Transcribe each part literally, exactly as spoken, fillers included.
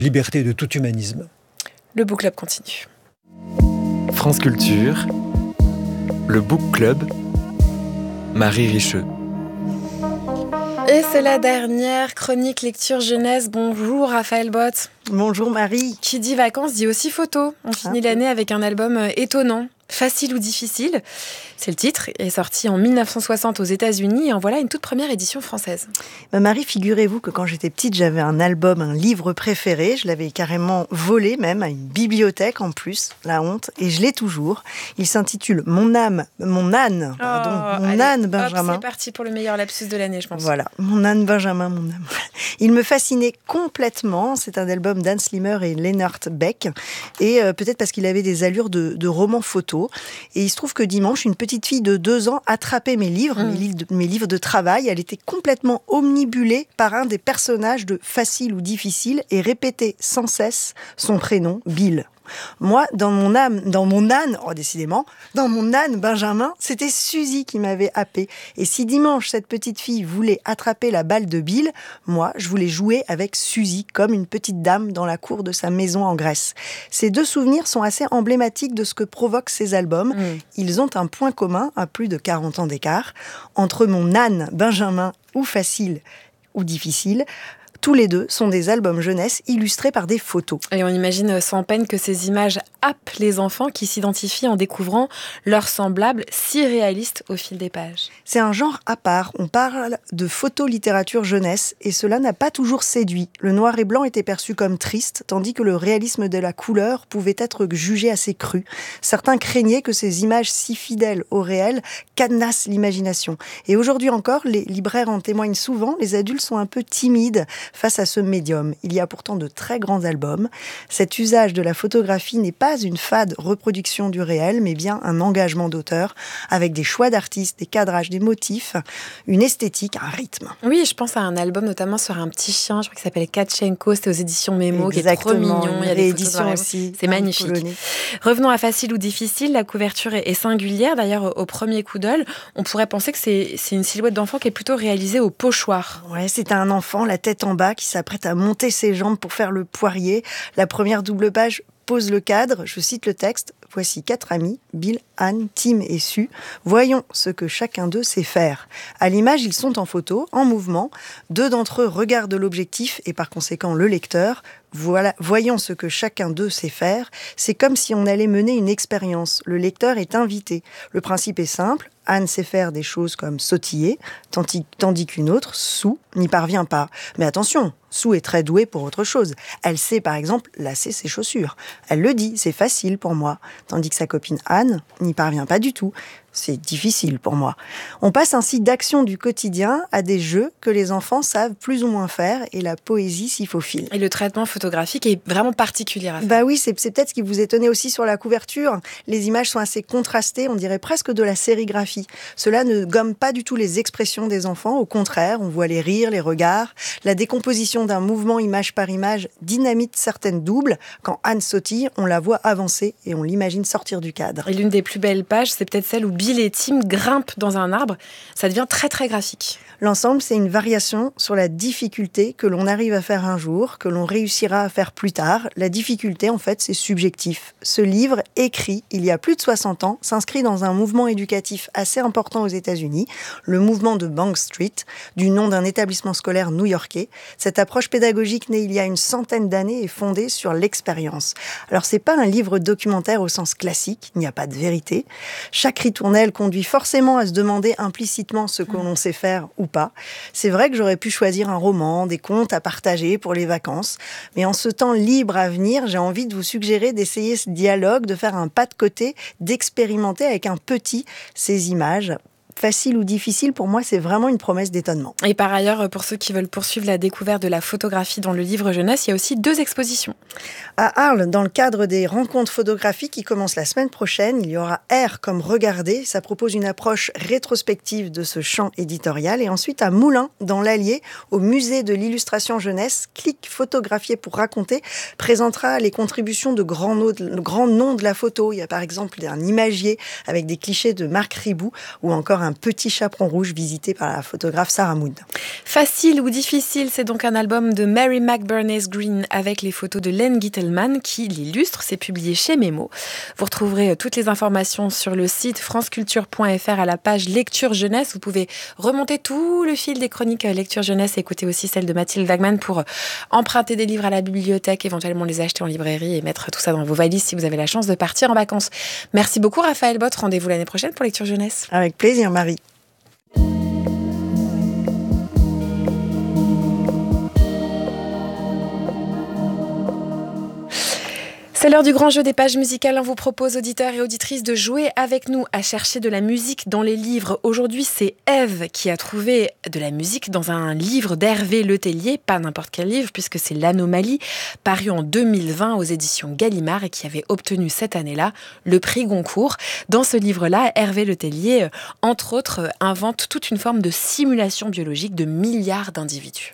liberté de tout humanisme. Le Book Club continue. France Culture, le Book Club, Marie Richeux. Et c'est la dernière chronique lecture jeunesse. Bonjour Raphaël Bott. Bonjour Marie. Qui dit vacances dit aussi photo. On finit ah, l'année avec un album étonnant. Facile ou difficile, c'est le titre, est sorti en dix-neuf cent soixante aux États-Unis et en voilà une toute première édition française. Bah Marie, figurez-vous que quand j'étais petite, j'avais un album, un livre préféré. Je l'avais carrément volé même à une bibliothèque en plus, la honte, et je l'ai toujours. Il s'intitule Mon âme, mon âne, pardon, oh, mon allez, âne Benjamin. Hop, c'est parti pour le meilleur lapsus de l'année, je pense. Voilà, mon âne Benjamin, mon âme. Il me fascinait complètement. C'est un album d'Anne Slimmer et Leonard Beck, et euh, peut-être parce qu'il avait des allures de, de roman photo. Et il se trouve que dimanche, une petite fille de deux ans attrapait mes livres, mmh. mes, livres de, mes livres de travail. Elle était complètement omnibulée par un des personnages de Facile ou Difficile et répétait sans cesse son prénom, Bill. Moi, dans mon âme, dans mon âne, oh décidément, dans mon âne Benjamin, c'était Suzy qui m'avait happé. Et si dimanche, cette petite fille voulait attraper la balle de Bill, moi, je voulais jouer avec Suzy, comme une petite dame dans la cour de sa maison en Grèce. Ces deux souvenirs sont assez emblématiques de ce que provoquent ces albums. Mmh. Ils ont un point commun, à plus de quarante ans d'écart, entre mon âne Benjamin ou Facile ou Difficile. Tous les deux sont des albums jeunesse illustrés par des photos. Et on imagine sans peine que ces images happent les enfants qui s'identifient en découvrant leurs semblables si réalistes au fil des pages. C'est un genre à part. On parle de photolittérature jeunesse et cela n'a pas toujours séduit. Le noir et blanc était perçu comme triste, tandis que le réalisme de la couleur pouvait être jugé assez cru. Certains craignaient que ces images si fidèles au réel cadenassent l'imagination. Et aujourd'hui encore, les libraires en témoignent souvent, les adultes sont un peu timides face à ce médium. Il y a pourtant de très grands albums. Cet usage de la photographie n'est pas une fade reproduction du réel, mais bien un engagement d'auteur, avec des choix d'artistes, des cadrages, des motifs, une esthétique, un rythme. Oui, je pense à un album notamment sur un petit chien, je crois qu'il s'appelle Katchenko, c'était aux éditions Mémo, qui est trop mignon. Il y a des éditions aussi. C'est magnifique. Polonais. Revenons à Facile ou Difficile, la couverture est singulière. D'ailleurs, au premier coup d'œil, on pourrait penser que c'est, c'est une silhouette d'enfant qui est plutôt réalisée au pochoir. Ouais, c'est un enfant, la tête en bas, qui s'apprête à monter ses jambes pour faire le poirier. La première double page pose le cadre, je cite le texte. Voici quatre amis, Bill, Anne, Tim et Sue. Voyons ce que chacun d'eux sait faire. À l'image, ils sont en photo, en mouvement. Deux d'entre eux regardent l'objectif et par conséquent le lecteur. Voilà, voyons ce que chacun d'eux sait faire. C'est comme si on allait mener une expérience. Le lecteur est invité. Le principe est simple. Anne sait faire des choses comme sautiller, tandis, tandis qu'une autre, Sue, n'y parvient pas. Mais attention, Sue est très douée pour autre chose. Elle sait par exemple lasser ses chaussures. Elle le dit, c'est facile pour moi. Tandis que sa copine Anne n'y parvient pas du tout. C'est difficile pour moi. On passe ainsi d'action du quotidien à des jeux que les enfants savent plus ou moins faire et la poésie s'y faufile. Et le traitement photographique est vraiment particulier à faire. Bah oui, c'est, c'est peut-être ce qui vous étonnait aussi sur la couverture. Les images sont assez contrastées, on dirait presque de la sérigraphie. Cela ne gomme pas du tout les expressions des enfants. Au contraire, on voit les rires, les regards. La décomposition d'un mouvement image par image dynamite certaines doubles. Quand Anne sautille, on la voit avancer et on l'imagine sortir du cadre. Et l'une des plus belles pages, c'est peut-être celle où Bill et Tim grimpent dans un arbre. Ça devient très très graphique. L'ensemble, c'est une variation sur la difficulté que l'on arrive à faire un jour, que l'on réussira à faire plus tard. La difficulté, en fait, c'est subjectif. Ce livre, écrit il y a plus de soixante ans, s'inscrit dans un mouvement éducatif assez important aux États-Unis, le mouvement de Bank Street, du nom d'un établissement scolaire new-yorkais. Cette approche pédagogique née il y a une centaine d'années est fondée sur l'expérience. Alors, c'est pas un livre documentaire au sens classique, il n'y a pas de vérité. Chaque ritournelle conduit forcément à se demander implicitement ce que l'on sait faire ou pas. C'est vrai que j'aurais pu choisir un roman, des contes à partager pour les vacances, mais en ce temps libre à venir, j'ai envie de vous suggérer d'essayer ce dialogue, de faire un pas de côté, d'expérimenter avec un petit ces images. Facile ou difficile, pour moi, c'est vraiment une promesse d'étonnement. Et par ailleurs, pour ceux qui veulent poursuivre la découverte de la photographie dans le livre jeunesse, il y a aussi deux expositions. À Arles, dans le cadre des rencontres photographiques qui commencent la semaine prochaine, il y aura R comme regarder. Ça propose une approche rétrospective de ce champ éditorial. Et ensuite, à Moulins, dans l'Allier, au musée de l'illustration jeunesse, Clic photographier pour raconter présentera les contributions de grands noms de, grands noms de la photo. Il y a par exemple un imagier avec des clichés de Marc Ribou ou encore voir un petit chaperon rouge visité par la photographe Sarah Moon. Facile ou difficile, c'est donc un album de Mary McBurness Green avec les photos de Len Gittelman qui l'illustre. C'est publié chez Mémo. Vous retrouverez toutes les informations sur le site franceculture point f r à la page Lecture Jeunesse. Vous pouvez remonter tout le fil des chroniques Lecture Jeunesse et écouter aussi celle de Mathilde Wagman pour emprunter des livres à la bibliothèque, éventuellement les acheter en librairie et mettre tout ça dans vos valises si vous avez la chance de partir en vacances. Merci beaucoup Raphaël Bott. Rendez-vous l'année prochaine pour Lecture Jeunesse. Avec plaisir Marie. C'est l'heure du grand jeu des pages musicales. On vous propose, auditeurs et auditrices, de jouer avec nous à chercher de la musique dans les livres. Aujourd'hui, c'est Ève qui a trouvé de la musique dans un livre d'Hervé Letellier, pas n'importe quel livre, puisque c'est L'Anomalie, paru en deux mille vingt aux éditions Gallimard et qui avait obtenu cette année-là le prix Goncourt. Dans ce livre-là, Hervé Letellier, entre autres, invente toute une forme de simulation biologique de milliards d'individus.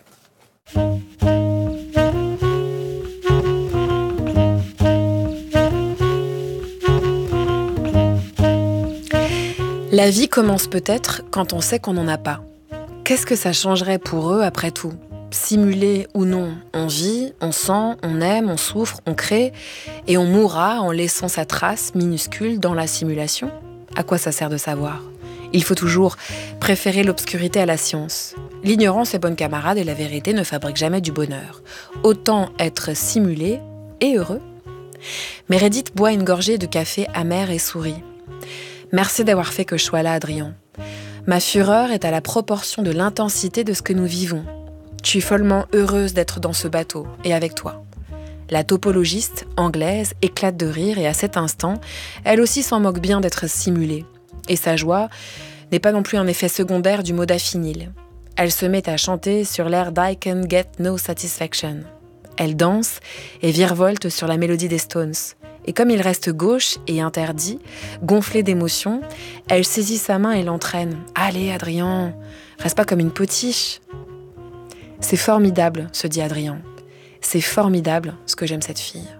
La vie commence peut-être quand on sait qu'on n'en a pas. Qu'est-ce que ça changerait pour eux après tout ? Simulé ou non, on vit, on sent, on aime, on souffre, on crée, et on mourra en laissant sa trace minuscule dans la simulation ? À quoi ça sert de savoir ? Il faut toujours préférer l'obscurité à la science. L'ignorance est bonne camarade et la vérité ne fabrique jamais du bonheur. Autant être simulé et heureux. Meredith boit une gorgée de café amer et sourit. Merci d'avoir fait que je sois là, Adrien. Ma fureur est à la proportion de l'intensité de ce que nous vivons. Je suis follement heureuse d'être dans ce bateau et avec toi. La topologiste, anglaise, éclate de rire et à cet instant, elle aussi s'en moque bien d'être simulée. Et sa joie n'est pas non plus un effet secondaire du modafinil. Elle se met à chanter sur l'air d'I Can Get No Satisfaction. Elle danse et virevolte sur la mélodie des Stones. Et comme il reste gauche et interdit, gonflé d'émotion, elle saisit sa main et l'entraîne. « Allez, Adrien, reste pas comme une potiche. » « C'est formidable, se dit Adrien. C'est formidable ce que j'aime cette fille.